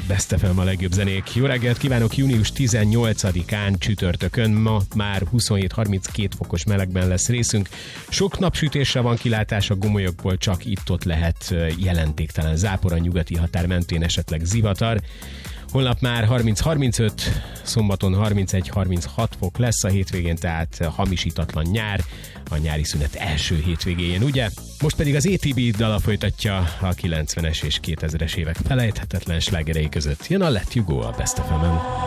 Best FM a legjobb zenék. Jó reggelt kívánok, június 18-án csütörtökön, ma már 27-32 fokos melegben lesz részünk. Sok napsütésre van kilátás, a gomolyokból csak itt-ott lehet jelentéktelen zápor, a nyugati határ mentén esetleg zivatar. Holnap már 30-35, szombaton 31-36 fok lesz, a hétvégén tehát hamisítatlan nyár, a nyári szünet első hétvégéjén, ugye? Most pedig az ATB dala folytatja a 90-es és 2000-es évek felejthetetlen slágerei között. Jön a Let You Go a Best FM-en.